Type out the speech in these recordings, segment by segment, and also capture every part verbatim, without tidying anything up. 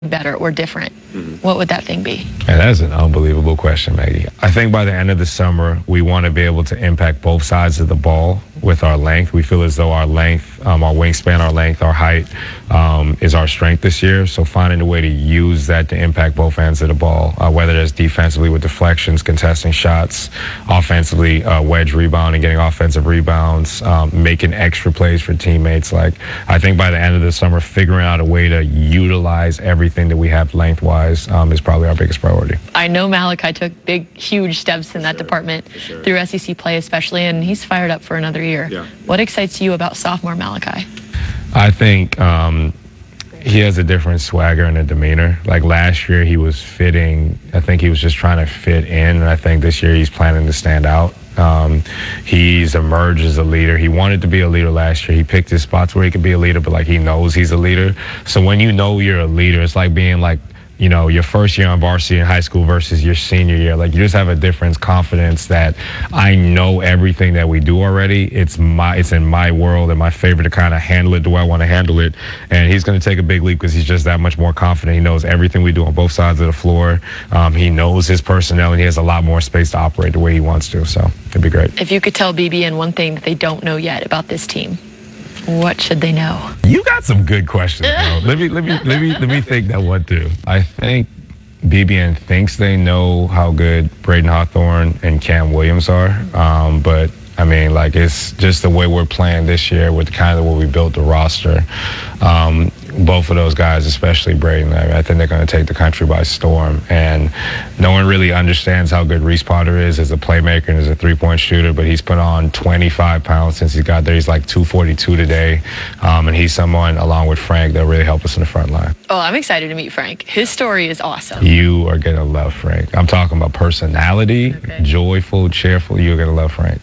better or different, mm-hmm. what would that thing be? And that's an unbelievable question, Maggie. I think by the end of the summer, we want to be able to impact both sides of the ball with our length. We feel as though our length, um, our wingspan, our length, our height um, is our strength this year. So finding a way to use that to impact both ends of the ball, uh, whether that's defensively with deflections, contesting shots, offensively uh, wedge rebounding, getting offensive rebounds, um, making extra plays for teammates. Like, I think by the end of the summer, figuring out a way to utilize everything that we have lengthwise um, is probably our biggest priority. I know Malachi took big, huge steps in that sure. department sure. through S E C play especially, and he's fired up for another year. Yeah. What excites you about sophomore Malachi? I think um, he has a different swagger and a demeanor. Like last year, he was fitting. I think he was just trying to fit in, and I think this year he's planning to stand out. Um, he's emerged as a leader. He wanted to be a leader last year. He picked his spots where he could be a leader, but like he knows he's a leader. So when you know you're a leader, it's like being like, you know, your first year on varsity in high school versus your senior year. Like, you just have a different confidence that I know everything that we do already. It's my, it's in my world and my favor to kind of handle it the way I want to handle it. And he's going to take a big leap because he's just that much more confident. He knows everything we do on both sides of the floor. Um, he knows his personnel, and he has a lot more space to operate the way he wants to. So it'd be great. If you could tell B B N one thing that they don't know yet about this team, what should they know? You got some good questions, bro. let me let me let me let me think that one too. I think B B N thinks they know how good Braden Hawthorne and Cam Williams are, um, but I mean, like, it's just the way we're playing this year with kind of the way we built the roster. Um, both of those guys, especially Braden, I, mean, I think they're going to take the country by storm. And no one really understands how good Reese Potter is as a playmaker and as a three-point shooter, but he's put on twenty-five pounds since he got there. He's like two forty-two today, um, and he's someone, along with Frank, that'll really help us in the front line. Oh, I'm excited to meet Frank. His story is awesome. You are going to love Frank. I'm talking about personality, okay. joyful, cheerful. You're going to love Frank.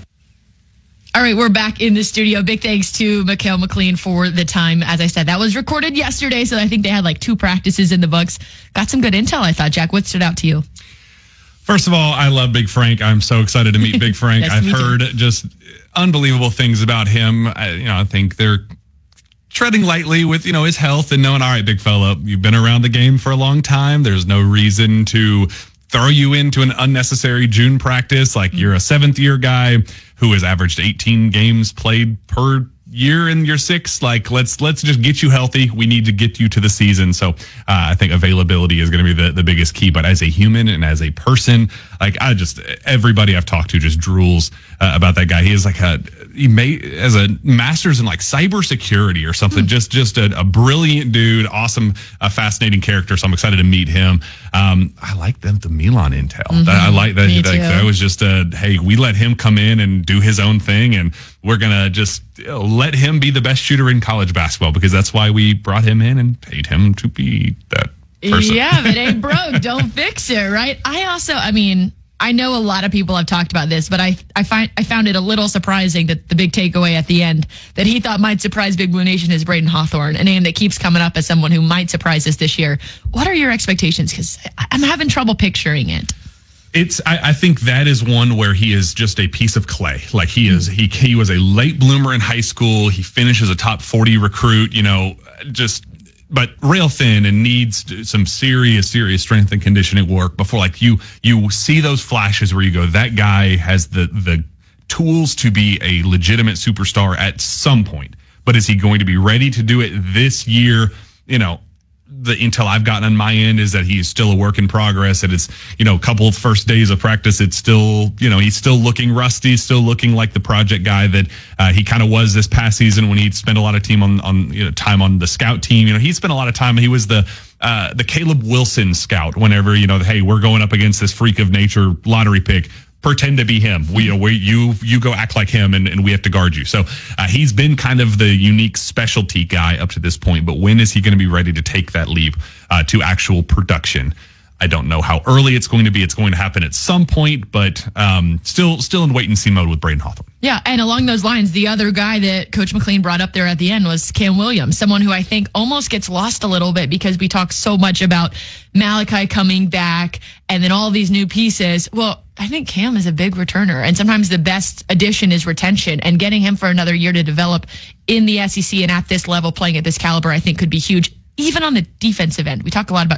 All right, we're back in the studio. Big thanks to Mikal McLean for the time. As I said, that was recorded yesterday, so I think they had like two practices in the books. Got some good intel, I thought. Jack, what stood out to you? First of all, I love Big Frank. I'm so excited to meet Big Frank. Yes, I've heard too. just unbelievable things about him. I, you know, I think they're treading lightly with, you know, his health and knowing, all right, big fella, you've been around the game for a long time. There's no reason to throw you into an unnecessary June practice. Like, you're a seventh year guy who has averaged eighteen games played per year in year six. Like, let's let's just get you healthy. We need to get you to the season. So uh, I think availability is going to be the, the biggest key. But as a human and as a person, like, I just, everybody I've talked to just drools uh, about that guy. He is like a, he may, as a master's in like cybersecurity or something, mm. just just a, a brilliant dude, awesome, uh, fascinating character. So I'm excited to meet him. Um, I like them, the Milan intel. Mm-hmm. That, I like that. Me That, too. that was just a, hey, we let him come in and do his own thing, and we're going to just let him be the best shooter in college basketball, because that's why we brought him in and paid him to be that person. Yeah, if it ain't broke, don't fix it, right? I also, I mean, I know a lot of people have talked about this, but I I find I found it a little surprising that the big takeaway at the end that he thought might surprise Big Blue Nation is Braden Hawthorne, a name that keeps coming up as someone who might surprise us this year. What are your expectations? Because I'm having trouble picturing it. It's. I, I think that is one where he is just a piece of clay. Like, he is. He he was a late bloomer in high school. He finishes a top forty recruit. You know, just. But rail thin and needs some serious, serious strength and conditioning work before, like, you you see those flashes where you go, that guy has the the tools to be a legitimate superstar at some point. But is he going to be ready to do it this year? You know, the intel I've gotten on my end is that he's still a work in progress. And it's, you know, a couple of first days of practice, it's still, you know, he's still looking rusty, still looking like the project guy that uh, he kind of was this past season when he'd spent a lot of team on, on, you know, time on the scout team. You know, he spent a lot of time. He was the, uh, the Caleb Wilson scout whenever, you know, hey, we're going up against this freak of nature lottery pick. Pretend to be him. We, you know, we, you, you go act like him, and, and we have to guard you. So uh, he's been kind of the unique specialty guy up to this point. But when is he going to be ready to take that leap uh, to actual production? I don't know how early it's going to be. It's going to happen at some point, but um, still, still in wait and see mode with Braden Hawthorne. Yeah, and along those lines, the other guy that Coach McLean brought up there at the end was Cam Williams, someone who I think almost gets lost a little bit because we talk so much about Malachi coming back and then all these new pieces. Well, I think Cam is a big returner, and sometimes the best addition is retention, and getting him for another year to develop in the S E C and at this level, playing at this caliber, I think could be huge. even on the defensive end, we talk a lot about